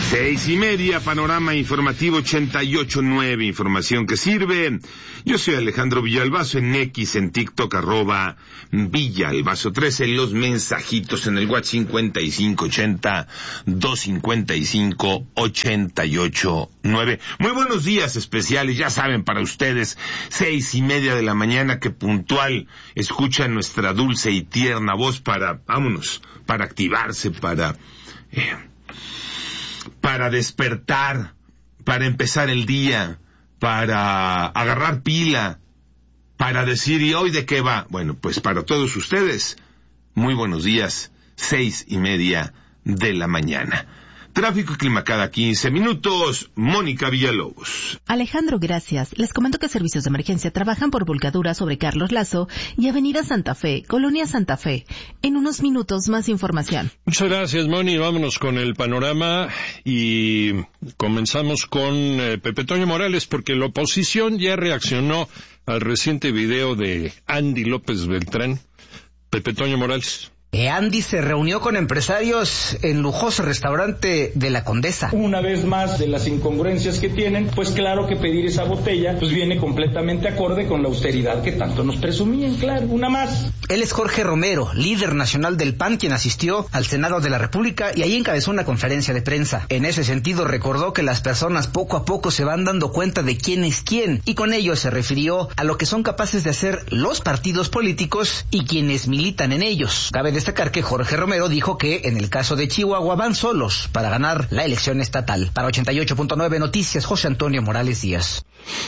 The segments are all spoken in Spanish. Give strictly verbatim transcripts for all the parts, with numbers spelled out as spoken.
Seis y media, panorama informativo ochenta y ocho nueve, información que sirve. Yo soy Alejandro Villalbazo, en X, en TikTok, arroba Villalbazo trece, los mensajitos en el WhatsApp cincuenta y cinco ochenta, doscientos cincuenta y cinco, ochenta y ocho nueve. Muy buenos días especiales, ya saben, para ustedes, seis y media de la mañana, que puntual escuchan nuestra dulce y tierna voz para, vámonos, para activarse, para... Eh, para despertar, para empezar el día, para agarrar pila, para decir, ¿y hoy de qué va? Bueno, pues para todos ustedes, muy buenos días, seis y media de la mañana. Tráfico y clima cada quince minutos, Mónica Villalobos. Alejandro, gracias. Les comento que servicios de emergencia trabajan por volcadura sobre Carlos Lazo y Avenida Santa Fe, Colonia Santa Fe. En unos minutos, más información. Muchas gracias, Moni. Vámonos con el panorama y comenzamos con eh, Pepe Toño Morales, porque la oposición ya reaccionó al reciente video de Andy López Beltrán. Pepe Toño Morales. Andy se reunió con empresarios en lujoso restaurante de la Condesa. Una vez más, de las incongruencias que tienen, pues claro que pedir esa botella pues viene completamente acorde con la austeridad que tanto nos presumían, claro, una más. Él es Jorge Romero, líder nacional del P A N, quien asistió al Senado de la República y ahí encabezó una conferencia de prensa. En ese sentido, recordó que las personas poco a poco se van dando cuenta de quién es quién, y con ello se refirió a lo que son capaces de hacer los partidos políticos y quienes militan en ellos. Cabe destacar que Jorge Romero dijo que en el caso de Chihuahua van solos para ganar la elección estatal. Para ochenta y ocho punto nueve Noticias, José Antonio Morales Díaz.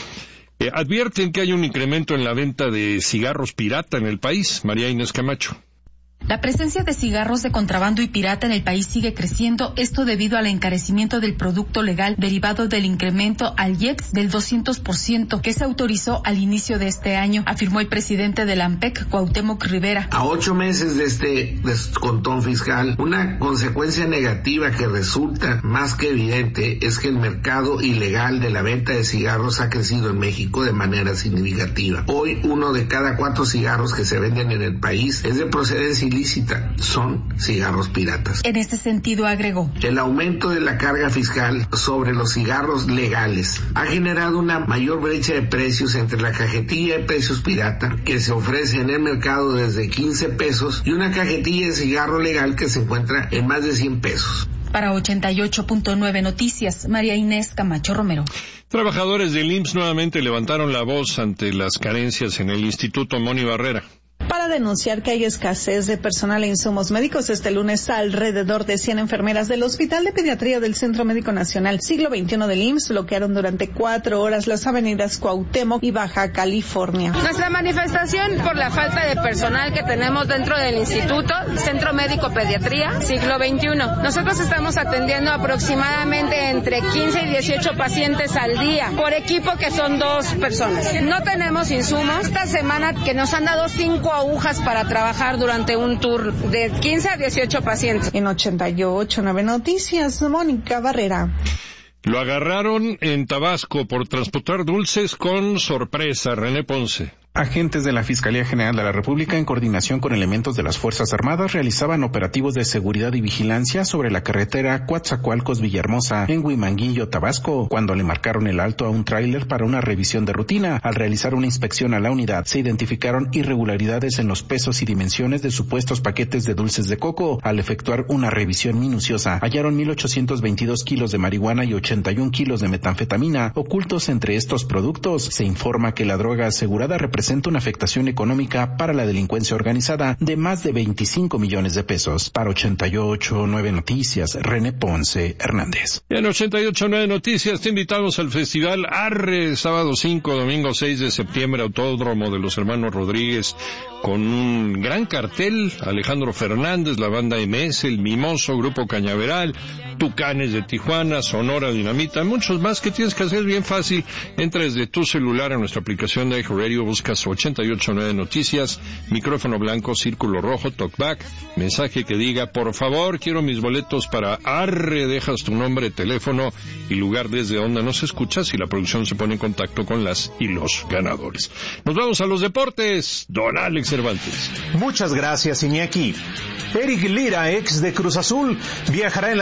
Eh, advierten que hay un incremento en la venta de cigarros pirata en el país. María Inés Camacho. La presencia de cigarros de contrabando y pirata en el país sigue creciendo, esto debido al encarecimiento del producto legal derivado del incremento al I E P S del doscientos por ciento que se autorizó al inicio de este año, afirmó el presidente de la AMPEC, Cuauhtémoc Rivera. A ocho meses de este descontón fiscal, una consecuencia negativa que resulta más que evidente es que el mercado ilegal de la venta de cigarros ha crecido en México de manera significativa. Hoy, uno de cada cuatro cigarros que se venden en el país es de procedencia ilícita, son cigarros piratas. En este sentido, agregó: el aumento de la carga fiscal sobre los cigarros legales ha generado una mayor brecha de precios entre la cajetilla de precios pirata que se ofrece en el mercado desde quince pesos y una cajetilla de cigarro legal que se encuentra en más de cien pesos. Para ochenta y ocho punto nueve Noticias, María Inés Camacho Romero. Trabajadores del I M S S nuevamente levantaron la voz ante las carencias en el Instituto Moni Barrera. Para denunciar que hay escasez de personal e insumos médicos, este lunes alrededor de cien enfermeras del Hospital de Pediatría del Centro Médico Nacional Siglo veintiuno del I M S S bloquearon durante cuatro horas las avenidas Cuauhtémoc y Baja California. Nuestra manifestación por la falta de personal que tenemos dentro del Instituto Centro Médico Pediatría Siglo veintiuno. Nosotros estamos atendiendo aproximadamente entre quince y dieciocho pacientes al día por equipo, que son dos personas. No tenemos insumos. Esta semana que nos han dado cinco agujas para trabajar durante un tour de quince a dieciocho pacientes. En ochenta y ocho punto nueve Noticias, Mónica Barrera. Lo agarraron en Tabasco por transportar dulces con sorpresa. René Ponce. Agentes de la Fiscalía General de la República, en coordinación con elementos de las Fuerzas Armadas, realizaban operativos de seguridad y vigilancia sobre la carretera Coatzacoalcos-Villahermosa, en Huimanguillo, Tabasco, cuando le marcaron el alto a un tráiler para una revisión de rutina. Al realizar una inspección a la unidad, se identificaron irregularidades en los pesos y dimensiones de supuestos paquetes de dulces de coco. Al efectuar una revisión minuciosa, hallaron mil ochocientos veintidós kilos de marihuana y ochenta y un kilos de metanfetamina ocultos entre estos productos. Se informa que la droga asegurada representa presenta una afectación económica para la delincuencia organizada de más de veinticinco millones de pesos. Para ochenta y ocho punto nueve Noticias, René Ponce Hernández. En ochenta y ocho punto nueve Noticias te invitamos al Festival Arre, sábado cinco, domingo seis de septiembre, Autódromo de los Hermanos Rodríguez, con un gran cartel: Alejandro Fernández, la banda M S, El Mimoso, Grupo Cañaveral, Tucanes de Tijuana, Sonora Dinamita, muchos más. Que tienes que hacer bien fácil: entra desde tu celular a nuestra aplicación de iHeartRadio, buscas ochenta y ocho punto nueve Noticias, micrófono blanco, círculo rojo, talkback, mensaje que diga: por favor, quiero mis boletos para Arre, dejas tu nombre, teléfono y lugar desde donde nos escuchas, y la producción se pone en contacto con las y los ganadores. Nos vamos a los deportes. Don Alex Cervantes. Muchas gracias, Iñaki. Eric Lira, ex de Cruz Azul, viajará en las próximas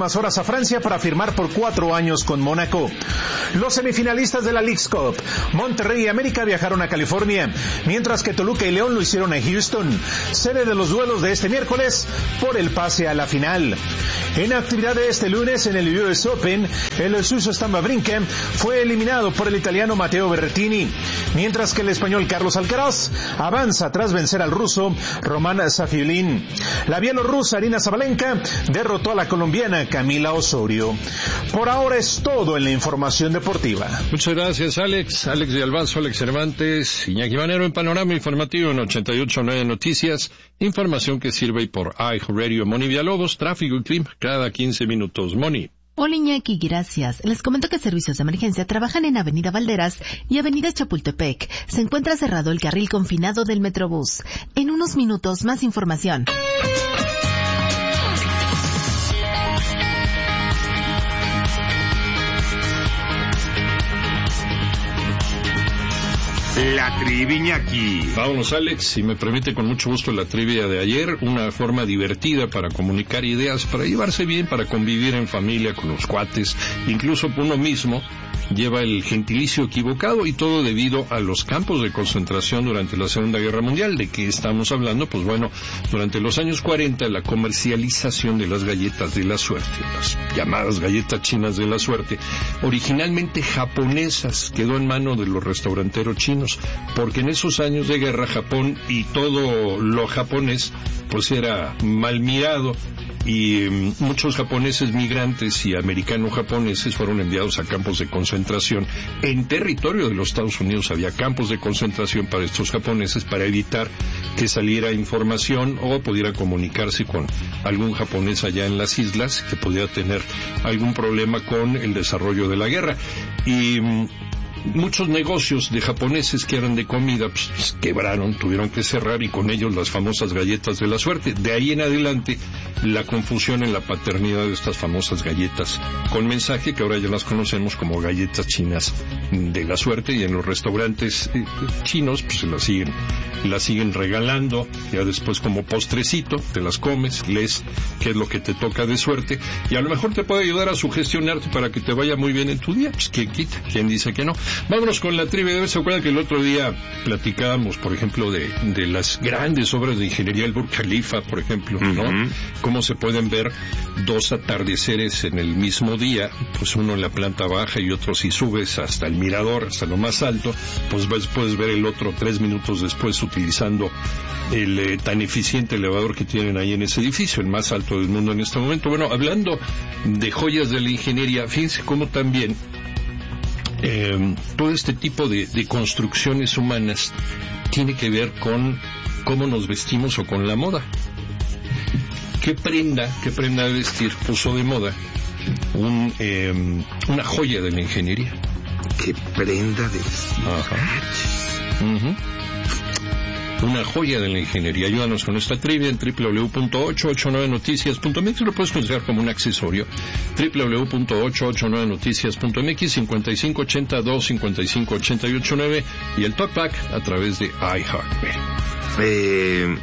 próximas horas a Francia para firmar por cuatro años con Mónaco. Los semifinalistas de la Leagues Cup, Monterrey y América, viajaron a California, mientras que Toluca y León lo hicieron a Houston, sede de los duelos de este miércoles por el pase a la final. En actividad de este lunes en el U S Open, el suizo Stan Wawrinka fue eliminado por el italiano Matteo Berrettini, mientras que el español Carlos Alcaraz avanza tras vencer al ruso Roman Safiullin. La bielorrusa Arina Sabalenka derrotó a la colombiana Camila Osorio. Por ahora es todo en la información deportiva. Muchas gracias, Alex. Alex de Albazo, Alex Cervantes, Iñaki Manero en Panorama Informativo en ochenta y ocho punto nueve Noticias. Información que sirve por iHeartRadio. Moni Villalobos, tráfico y clima cada quince minutos. Moni. Hola Iñaki, gracias. Les comento que servicios de emergencia trabajan en Avenida Valderas y Avenida Chapultepec. Se encuentra cerrado el carril confinado del Metrobús. En unos minutos, más información. La trivia aquí. Vámonos, Alex, si me permite, con mucho gusto la trivia de ayer, una forma divertida para comunicar ideas, para llevarse bien, para convivir en familia con los cuates, incluso uno mismo lleva el gentilicio equivocado, y todo debido a los campos de concentración durante la Segunda Guerra Mundial. ¿De qué estamos hablando? Pues bueno, durante los años cuarenta, la comercialización de las galletas de la suerte, las llamadas galletas chinas de la suerte, originalmente japonesas, quedó en mano de los restauranteros chinos, porque en esos años de guerra Japón y todo lo japonés pues era mal mirado, y eh, muchos japoneses migrantes y americanos japoneses fueron enviados a campos de concentración. En territorio de los Estados Unidos había campos de concentración para estos japoneses, para evitar que saliera información o pudiera comunicarse con algún japonés allá en las islas que pudiera tener algún problema con el desarrollo de la guerra. Y muchos negocios de japoneses que eran de comida pues, quebraron, tuvieron que cerrar, y con ellos las famosas galletas de la suerte. De ahí en adelante la confusión en la paternidad de estas famosas galletas con mensaje, que ahora ya las conocemos como galletas chinas de la suerte, y en los restaurantes eh, chinos pues se las siguen las siguen regalando, ya después como postrecito, te las comes, lees qué es lo que te toca de suerte, y a lo mejor te puede ayudar a sugestionarte para que te vaya muy bien en tu día. Pues quién quita, quién dice que no. Vámonos con la trivia. ¿Se acuerdan que el otro día platicábamos, por ejemplo, de, de las grandes obras de ingeniería del Burj Khalifa, por ejemplo, ¿no? Uh-huh. Cómo se pueden ver dos atardeceres en el mismo día, pues uno en la planta baja y otro, si subes hasta el mirador, hasta lo más alto, pues ves, puedes ver el otro tres minutos después utilizando el eh, tan eficiente elevador que tienen ahí en ese edificio, el más alto del mundo en este momento. Bueno, hablando de joyas de la ingeniería, fíjense cómo también Eh, todo este tipo de, de construcciones humanas tiene que ver con cómo nos vestimos o con la moda. ¿Qué prenda, qué prenda de vestir puso de moda un, eh, una joya de la ingeniería? ¿Qué prenda de vestir? Ajá. Uh-huh. Una joya de la ingeniería. Ayúdanos con esta trivia en doble u doble u doble u punto ochocientos ochenta y nueve noticias punto m x. Lo puedes considerar como un accesorio. doble u doble u doble u punto ochocientos ochenta y nueve noticias punto m x, cincuenta y cinco ochenta y dos cincuenta y cinco ochenta y ocho nueve, y el Talkback a través de iHeartRadio. Eh,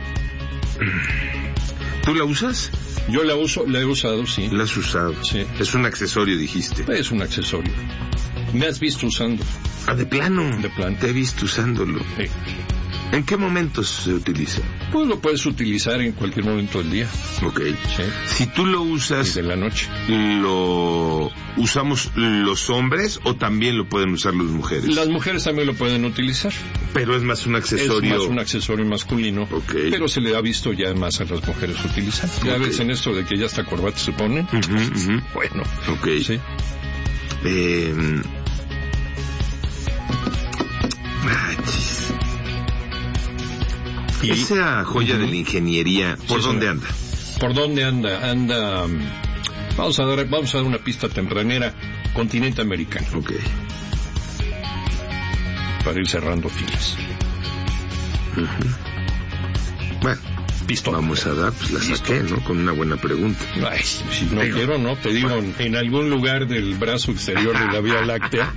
¿Tú la usas? Yo la uso, la he usado, sí. ¿La has usado? Sí. Es un accesorio, dijiste. Es un accesorio. Me has visto usando. Ah, de plano. De plano. Te he visto usándolo. Sí. ¿En qué momentos se utiliza? Pues lo puedes utilizar en cualquier momento del día. Ok. Sí. Si tú lo usas... Y de la noche. ¿Lo usamos los hombres o también lo pueden usar las mujeres? Las mujeres también lo pueden utilizar. Pero es más un accesorio... Es más un accesorio masculino. Ok. Pero se le ha visto ya más a las mujeres utilizar. Ya Okay. ves en esto de que ya hasta corbata se ponen. Uh-huh, uh-huh. Bueno. Ok. Sí. Eh... Ay, ¿Y esa joya uh-huh. de la ingeniería, por sí, dónde anda? ¿Por dónde anda? Anda... Um, vamos a dar vamos a dar una pista tempranera. Continente americano. Ok. Para ir cerrando filas. Uh-huh. Bueno. pistola. Vamos a dar, pues la saqué, ¿no? Con una buena pregunta. Ay, si no digo, quiero, no, te digo, en algún lugar del brazo exterior de la Vía Láctea.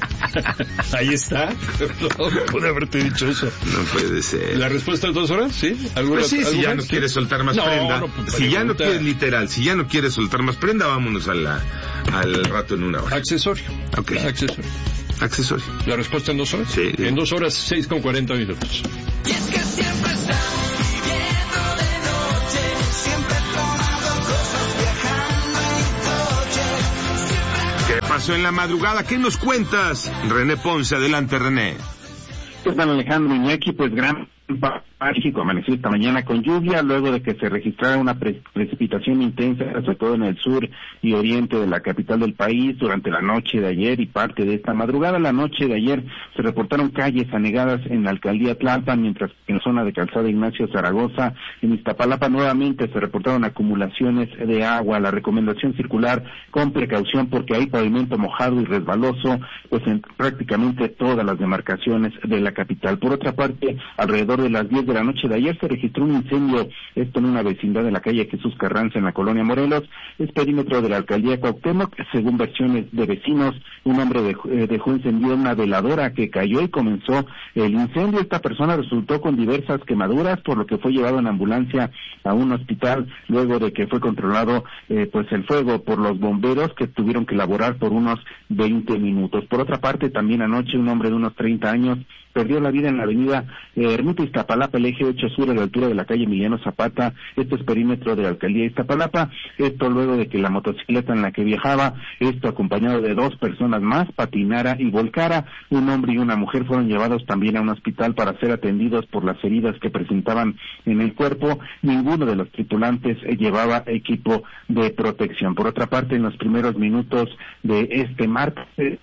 Ahí está. No, pude haberte dicho eso. No puede ser. ¿La respuesta en dos horas? ¿Sí? ¿Alguna, pues sí, si ya más? no ¿Sí? quieres soltar más no, prenda. No, pues, si ya no quieres, literal, si ya no quieres soltar más prenda, vámonos a la, al rato en una hora. Accesorio. Ok. Accesorio. Accesorio. ¿La respuesta en dos horas? Sí. En dos horas, seis con cuarenta minutos. Y es que siempre estamos viviendo de noche, siempre tomando cosas, viajando en coche. Siempre... ¿Qué pasó en la madrugada? ¿Qué nos cuentas? René Ponce, adelante, René. ¿Qué tal, Alejandro Iñaki? Pues gran México amaneció esta mañana con lluvia luego de que se registrara una pre precipitación intensa, sobre todo en el sur y oriente de la capital del país durante la noche de ayer y parte de esta madrugada. La noche de ayer se reportaron calles anegadas en la alcaldía Tlalpan, mientras que en la zona de Calzada Ignacio Zaragoza, en Iztapalapa, nuevamente se reportaron acumulaciones de agua. La recomendación circular con precaución porque hay pavimento mojado y resbaloso pues en prácticamente todas las demarcaciones de la capital. Por otra parte, alrededor de las diez de la noche de ayer se registró un incendio, esto en una vecindad de la calle Jesús Carranza en la colonia Morelos, es perímetro de la alcaldía Cuauhtémoc. Según versiones de vecinos, un hombre dejó, eh, dejó encendida una veladora que cayó y comenzó el incendio. Esta persona resultó con diversas quemaduras, por lo que fue llevado en ambulancia a un hospital luego de que fue controlado eh, pues el fuego por los bomberos, que tuvieron que laborar por unos veinte minutos. Por otra parte, también anoche un hombre de unos treinta años perdió la vida en la avenida eh, Ermita Iztapalapa, el eje ocho sur, a la altura de la calle Emiliano Zapata. Esto es perímetro de la alcaldía de Iztapalapa. Esto luego de que la motocicleta en la que viajaba, esto acompañado de dos personas más, patinara y volcara. Un hombre y una mujer fueron llevados también a un hospital para ser atendidos por las heridas que presentaban en el cuerpo. Ninguno de los tripulantes eh, llevaba equipo de protección. Por otra parte, en los primeros minutos de este martes, eh,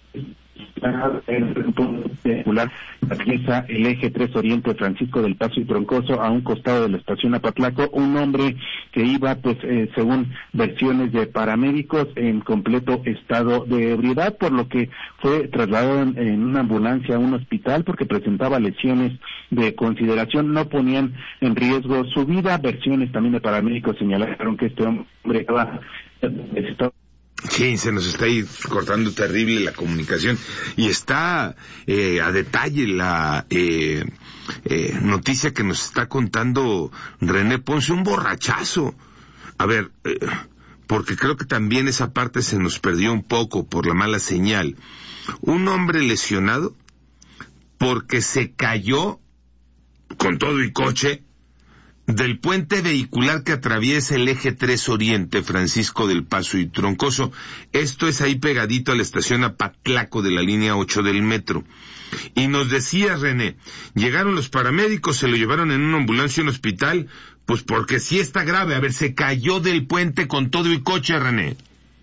la pieza el eje tres Oriente Francisco del Paso y Troncoso, a un costado de la estación Apatlaco, un hombre que iba pues eh, según versiones de paramédicos en completo estado de ebriedad, por lo que fue trasladado en, en una ambulancia a un hospital porque presentaba lesiones de consideración, no ponían en riesgo su vida. Versiones también de paramédicos señalaron que este hombre estaba estaba Sí, se nos está ahí cortando terrible la comunicación y está eh, a detalle la eh, eh, noticia que nos está contando René Ponce, un borrachazo. A ver, eh, porque creo que también esa parte se nos perdió un poco por la mala señal. Un hombre lesionado porque se cayó con todo y coche del puente vehicular que atraviesa el eje tres Oriente, Francisco del Paso y Troncoso. Esto es ahí pegadito a la estación Apatlaco de la línea ocho del metro. Y nos decía René, llegaron los paramédicos, se lo llevaron en una ambulancia a un hospital, pues porque sí está grave. A ver, se cayó del puente con todo y coche, René.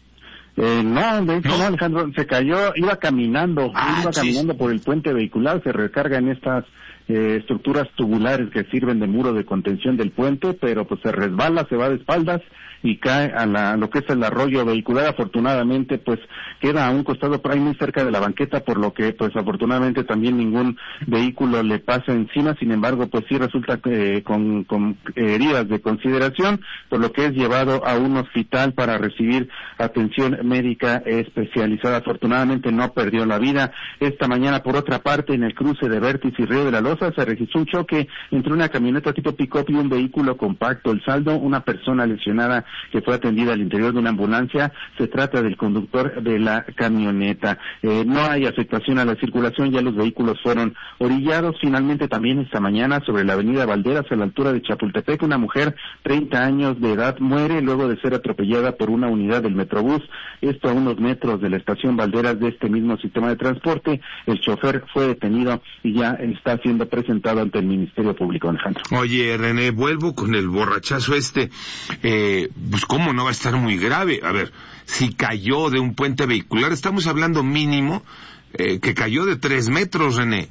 Eh, no, de hecho ¿No? no, Alejandro, se cayó, iba caminando, Ah, iba sí. caminando por el puente vehicular, se recarga en estas eh, estructuras tubulares que sirven de muro de contención del puente, pero pues se resbala, se va de espaldas y cae a, la, a lo que es el arroyo vehicular. Afortunadamente pues queda a un costado por ahí muy cerca de la banqueta, por lo que pues afortunadamente también ningún vehículo le pasa encima. Sin embargo pues sí resulta eh, con, con heridas de consideración, por lo que es llevado a un hospital para recibir atención médica especializada. Afortunadamente no perdió la vida. Esta mañana, por otra parte, en el cruce de Vértiz y Río de la Loza se registró un choque entre una camioneta tipo pick-up y un vehículo compacto. El saldo, una persona lesionada que fue atendida al interior de una ambulancia. Se trata del conductor de la camioneta. Eh, no hay afectación a la circulación, ya los vehículos fueron orillados. Finalmente, también esta mañana, sobre la avenida Valderas, a la altura de Chapultepec, una mujer, treinta años de edad, muere luego de ser atropellada por una unidad del Metrobús. Esto a unos metros de la estación Valderas de este mismo sistema de transporte. El chofer fue detenido y ya está siendo presentado ante el Ministerio Público, Alejandro. Oye, René, vuelvo con el borrachazo este. Eh, pues cómo no va a estar muy grave. A ver, si cayó de un puente vehicular, estamos hablando mínimo eh, que cayó de tres metros, René.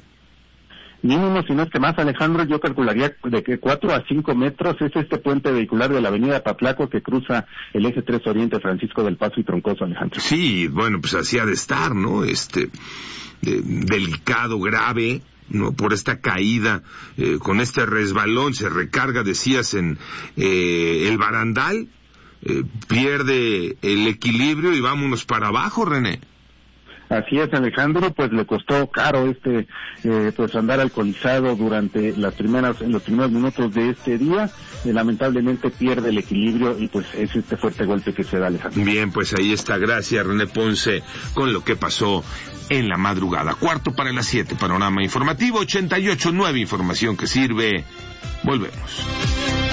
Mínimo, si no es que más, Alejandro, yo calcularía de que cuatro a cinco metros es este puente vehicular de la avenida Patlaco que cruza el eje tres Oriente, Francisco del Paso y Troncoso, Alejandro. Sí, bueno, pues así ha de estar, ¿no? Este, eh, delicado, grave, no, por esta caída, eh, con este resbalón, se recarga, decías, en eh, el barandal, eh, pierde el equilibrio y vámonos para abajo, René. Así es, Alejandro, pues le costó caro este, eh, pues andar alcoholizado durante las primeras, en los primeros minutos de este día, eh, lamentablemente pierde el equilibrio y pues es este fuerte golpe que se da, Alejandro. Bien, pues ahí está, gracias René Ponce, con lo que pasó en la madrugada. Cuarto para las siete, panorama informativo ochenta y ocho nueve, información que sirve. Volvemos.